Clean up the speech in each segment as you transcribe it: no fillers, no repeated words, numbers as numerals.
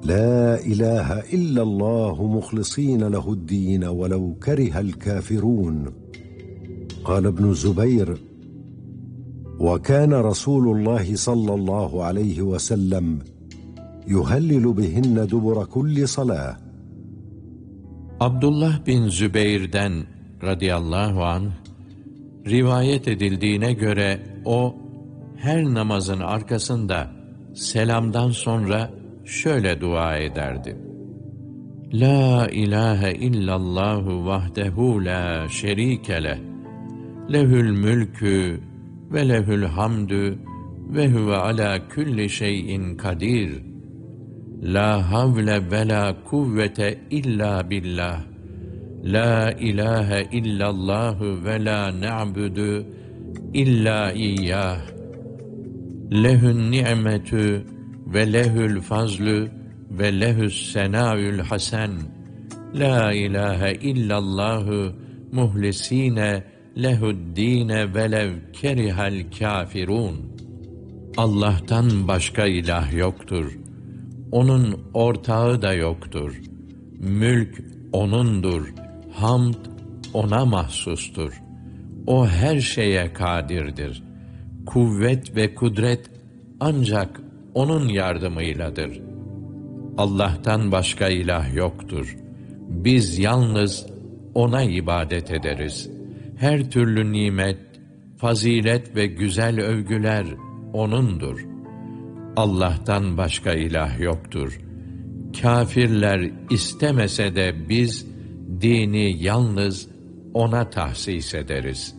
لا إله إلا الله مخلصين له الدين ولو كره الكافرون. قال ابن الزبير: وكان رسول الله صلى الله عليه وسلم يهلل بهن دبر كل صلاة. Abdullah bin Zübeyr'den radıyallahu anh rivayet edildiğine göre o her namazın arkasında selamdan sonra şöyle dua ederdi: La ilahe illallahu vahdehu la şerike leh, lehül mülkü ve lehül hamdü ve huve ala kulli şeyin kadir. La havle ve la kuvvete illa billah. La ilahe illallahu ve la na'budu illa iyyah. Lehün ni'metü ve lehül fazlü ve lehü's senâül hasen. La ilahe illallahu muhlisine lehu'd-dîne velev kerihel kâfirûn. Allah'tan başka ilah yoktur. Onun ortağı da yoktur. Mülk O'nundur. Hamd O'na mahsustur. O her şeye kadirdir. Kuvvet ve kudret ancak O'nun yardımıyladır. Allah'tan başka ilah yoktur. Biz yalnız O'na ibadet ederiz. Her türlü nimet, fazilet ve güzel övgüler O'nundur. Allah'tan başka ilah yoktur. Kâfirler istemese de biz dini yalnız O'na tahsis ederiz.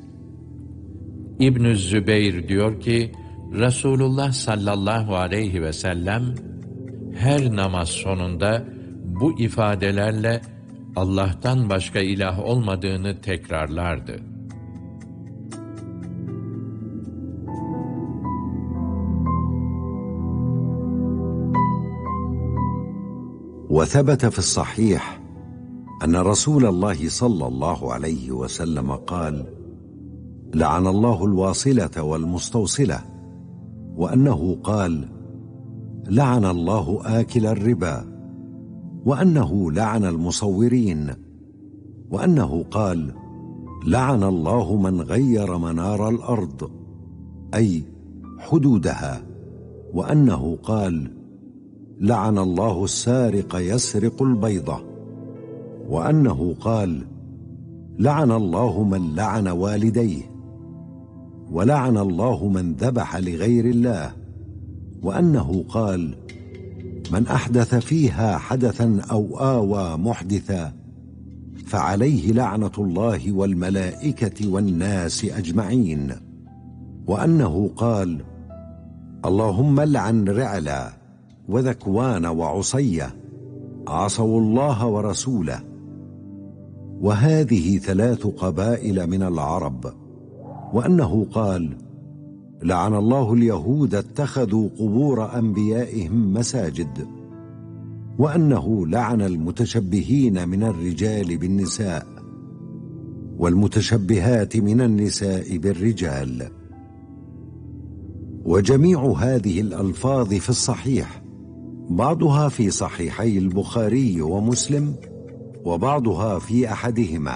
İbn-i Zübeyr diyor ki, Resulullah sallallahu aleyhi ve sellem her namaz sonunda bu ifadelerle Allah'tan başka ilah olmadığını tekrarlardı. وثبت في الصحيح أن رسول الله صلى الله عليه وسلم قال: لعن الله الواصلة والمستوصلة، وأنه قال: لعن الله آكل الربا، وأنه لعن المصورين، وأنه قال: لعن الله من غير منار الأرض أي حدودها، وأنه قال: لعن الله السارق يسرق البيضة، وأنه قال: لعن الله من لعن والديه، ولعن الله من ذبح لغير الله، وأنه قال: من أحدث فيها حدثا أو آوى محدثا فعليه لعنة الله والملائكة والناس أجمعين، وأنه قال: اللهم لعن رعلا وذكوان وعصية عصوا الله ورسوله. وهذه 3 قبائل من العرب. وأنه قال: لعن الله اليهود اتخذوا قبور أنبيائهم مساجد، وأنه لعن المتشبهين من الرجال بالنساء والمتشبهات من النساء بالرجال. وجميع هذه الألفاظ في الصحيح، بعضها في صحيحي البخاري ومسلم، وبعضها في أحدهما.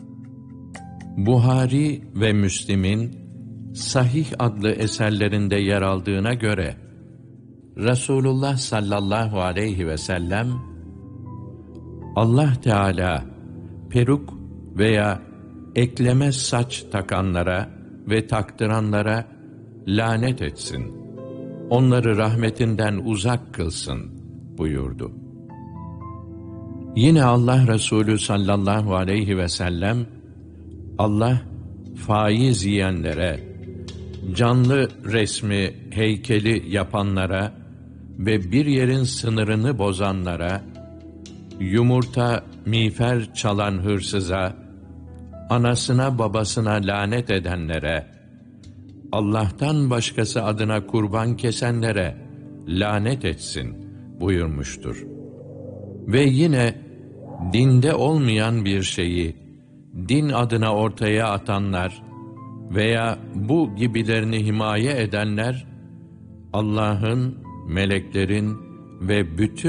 Buhari ve Müslim'in Sahih adlı eserlerinde yer aldığına göre Resulullah sallallahu aleyhi ve sellem Allah Teala peruk veya ekleme saç takanlara ve taktıranlara lanet etsin, onları rahmetinden uzak kılsın buyurdu. Yine Allah Resulü sallallahu aleyhi ve sellem, Allah faiz yiyenlere, canlı resmi, heykeli yapanlara ve bir yerin sınırını bozanlara, yumurta, miğfer çalan hırsıza, anasına babasına lanet edenlere, Allah'tan başkası adına kurban kesenlere lanet etsin buyurmuştur. Ve yine dinde olmayan bir şeyi din adına ortaya atanlar veya bu gibilerini himaye edenler, Allah'ın, meleklerin ve bütün